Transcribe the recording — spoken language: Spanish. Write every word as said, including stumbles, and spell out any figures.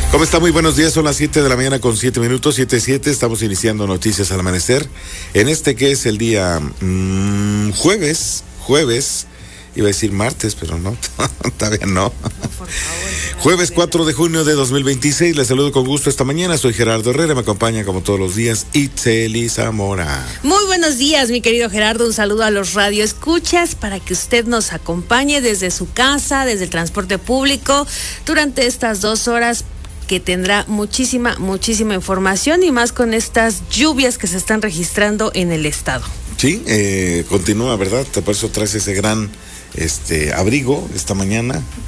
¿Cómo está? Muy buenos días, son las siete de la mañana con siete minutos, siete siete, estamos iniciando Noticias al Amanecer, en este que es el día mmm, jueves, jueves, iba a decir martes, pero no, todavía no. Por favor, jueves cuatro de junio de dos mil veintiséis, les saludo con gusto esta mañana, soy Gerardo Herrera, me acompaña como todos los días Itzeli Zamora. Muy buenos días, mi querido Gerardo, un saludo a los radioescuchas para que usted nos acompañe desde su casa, desde el transporte público, durante estas dos horas que tendrá muchísima, muchísima información y más con estas lluvias que se están registrando en el estado. Sí, eh, continúa, ¿verdad? Por eso traes ese gran este abrigo esta mañana.